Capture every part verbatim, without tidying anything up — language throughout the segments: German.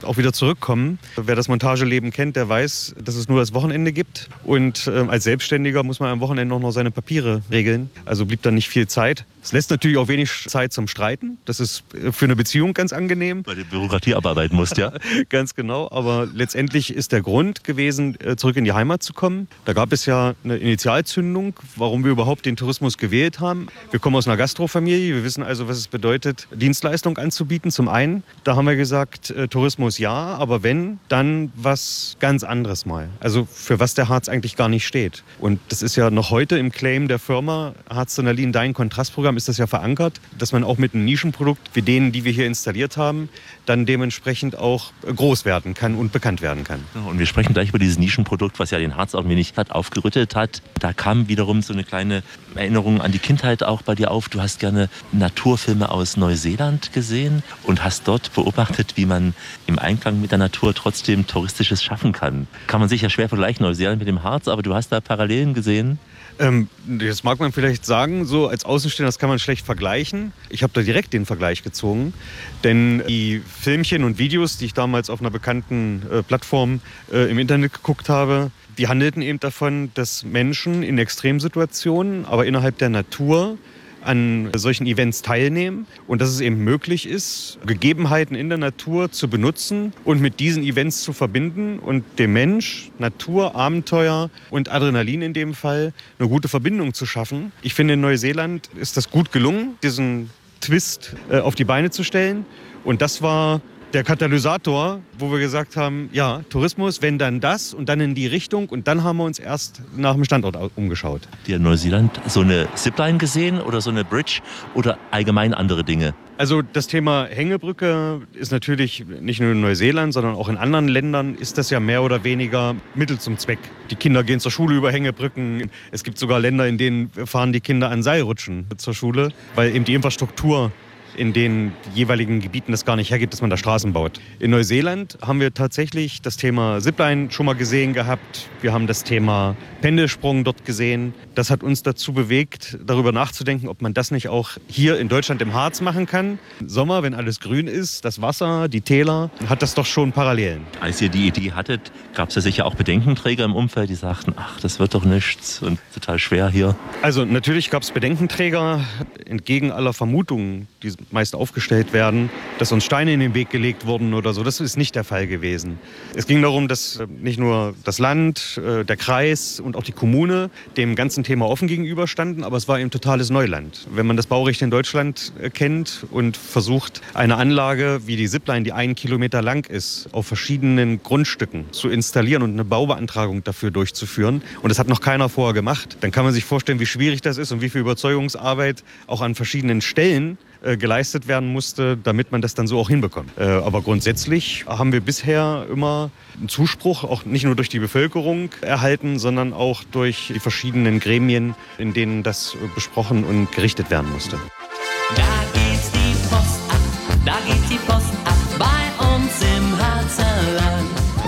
auch wieder zurückkommen. Wer das Montageleben kennt, der weiß, dass es nur das Wochenende gibt. Und äh, als Selbstständiger muss man am Wochenende auch noch seine Papiere regeln. Also blieb dann nicht viel Zeit. Es lässt natürlich auch wenig Zeit zum Streiten. Das ist für eine Beziehung ganz angenehm. Weil du Bürokratie abarbeiten musst, ja? Ganz genau. Aber letztendlich ist der Grund gewesen, zurück in die Heimat zu kommen. Da gab es ja eine Initialzündung, warum wir überhaupt den Tourismus gewählt haben. Wir kommen aus einer Gastrofamilie. Wir wissen also, was es bedeutet, Dienstleistung anzubieten. Zum einen, da haben wir gesagt, äh, Tourismus ja, aber wenn, dann was ganz anderes mal. Also für was der Harz eigentlich gar nicht steht. Und das ist ja noch heute im Claim der Firma Harz-Sonalin, dein Kontrastprogramm, ist das ja verankert, dass man auch mit einem Nischenprodukt wie denen, die wir hier installiert haben, dann dementsprechend auch groß werden kann und bekannt werden kann. Und wir sprechen gleich über dieses Nischenprodukt, was ja den Harz auch ein wenig hat aufgerüttelt hat. Da kam wiederum so eine kleine Erinnerung an die Kindheit auch bei dir auf. Du hast gerne Naturfilme aus Neuseeland gesehen und hast dort beobachtet, wie man im Einklang mit der Natur trotzdem Touristisches schaffen kann. Kann man sicher schwer vergleichen, Neuseeland mit dem Harz, aber du hast da Parallelen gesehen? Ähm, das mag man vielleicht sagen, so als Außenstehender, das kann man schlecht vergleichen. Ich habe da direkt den Vergleich gezogen, denn die Filmchen und Videos, die ich damals auf einer bekannten äh, Plattform äh, im Internet geguckt habe, die handelten eben davon, dass Menschen in Extremsituationen, aber innerhalb der Natur, an solchen Events teilnehmen und dass es eben möglich ist, Gegebenheiten in der Natur zu benutzen und mit diesen Events zu verbinden und dem Mensch, Natur, Abenteuer und Adrenalin in dem Fall eine gute Verbindung zu schaffen. Ich finde, in Neuseeland ist das gut gelungen, diesen Twist äh, auf die Beine zu stellen, und das war der Katalysator, wo wir gesagt haben, ja, Tourismus, wenn dann das und dann in die Richtung, und dann haben wir uns erst nach dem Standort umgeschaut. Die in Neuseeland so eine Zipline gesehen oder so eine Bridge oder allgemein andere Dinge? Also das Thema Hängebrücke ist natürlich nicht nur in Neuseeland, sondern auch in anderen Ländern ist das ja mehr oder weniger Mittel zum Zweck. Die Kinder gehen zur Schule über Hängebrücken. Es gibt sogar Länder, in denen fahren die Kinder an Seilrutschen zur Schule, weil eben die Infrastruktur in den jeweiligen Gebieten das gar nicht hergibt, dass man da Straßen baut. In Neuseeland haben wir tatsächlich das Thema Zipline schon mal gesehen gehabt. Wir haben das Thema Pendelsprung dort gesehen. Das hat uns dazu bewegt, darüber nachzudenken, ob man das nicht auch hier in Deutschland im Harz machen kann. Im Sommer, wenn alles grün ist, das Wasser, die Täler, hat das doch schon Parallelen. Als ihr die Idee hattet, gab es ja sicher auch Bedenkenträger im Umfeld, die sagten, ach, das wird doch nichts und total schwer hier. Also natürlich gab es Bedenkenträger, entgegen aller Vermutungen, die meist aufgestellt werden, dass uns Steine in den Weg gelegt wurden oder so. Das ist nicht der Fall gewesen. Es ging darum, dass nicht nur das Land, der Kreis und auch die Kommune dem ganzen Thema offen gegenüberstanden, aber es war eben totales Neuland. Wenn man das Baurecht in Deutschland kennt und versucht, eine Anlage wie die Zipline, die einen Kilometer lang ist, auf verschiedenen Grundstücken zu installieren und eine Baubeantragung dafür durchzuführen, und das hat noch keiner vorher gemacht, dann kann man sich vorstellen, wie schwierig das ist und wie viel Überzeugungsarbeit auch an verschiedenen Stellen geleistet werden musste, damit man das dann so auch hinbekommt. Aber grundsätzlich haben wir bisher immer einen Zuspruch, auch nicht nur durch die Bevölkerung erhalten, sondern auch durch die verschiedenen Gremien, in denen das besprochen und gerichtet werden musste. Da geht die Post ab, da geht die Post ab, bei uns im Harzerland.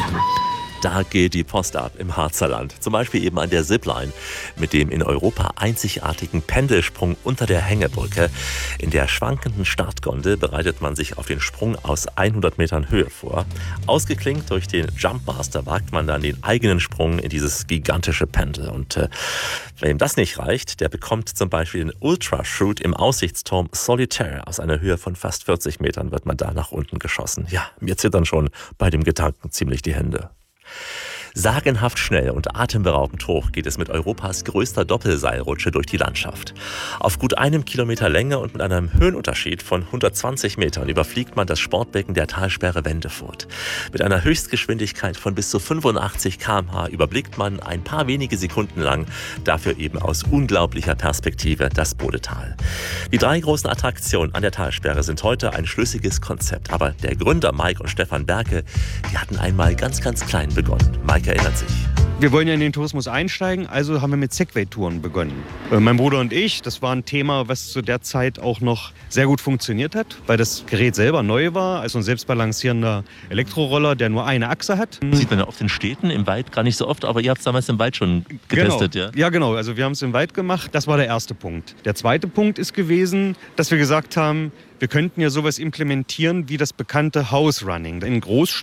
Da geht die Post ab im Harzerland. Zum Beispiel eben an der Zipline mit dem in Europa einzigartigen Pendelsprung unter der Hängebrücke. In der schwankenden Startgondel bereitet man sich auf den Sprung aus hundert Metern Höhe vor. Ausgeklinkt durch den Jumpmaster wagt man dann den eigenen Sprung in dieses gigantische Pendel. Und äh, wem das nicht reicht, der bekommt zum Beispiel den Ultrashoot im Aussichtsturm Solitaire. Aus einer Höhe von fast vierzig Metern wird man da nach unten geschossen. Ja, mir zittern schon bei dem Gedanken ziemlich die Hände. Sagenhaft schnell und atemberaubend hoch geht es mit Europas größter Doppelseilrutsche durch die Landschaft. Auf gut einem Kilometer Länge und mit einem Höhenunterschied von hundertzwanzig Metern überfliegt man das Sportbecken der Talsperre Wendefurt. Mit einer Höchstgeschwindigkeit von bis zu fünfundachtzig Kilometer pro Stunde überblickt man ein paar wenige Sekunden lang, dafür eben aus unglaublicher Perspektive, das Bodetal. Die drei großen Attraktionen an der Talsperre sind heute ein schlüssiges Konzept. Aber der Gründer Mike und Stefan Berke, die hatten einmal ganz, ganz klein begonnen. Mike erinnert sich. Wir wollen ja in den Tourismus einsteigen, also haben wir mit Segway-Touren begonnen. Äh, mein Bruder und ich, das war ein Thema, was zu der Zeit auch noch sehr gut funktioniert hat, weil das Gerät selber neu war, also ein selbstbalancierender Elektroroller, der nur eine Achse hat. Sieht man ja oft in Städten, im Wald gar nicht so oft, aber ihr habt es damals im Wald schon getestet, genau. ja? Ja, genau. Also wir haben es im Wald gemacht. Das war der erste Punkt. Der zweite Punkt ist gewesen, dass wir gesagt haben, wir könnten ja sowas implementieren wie das bekannte House Running. In Großstädten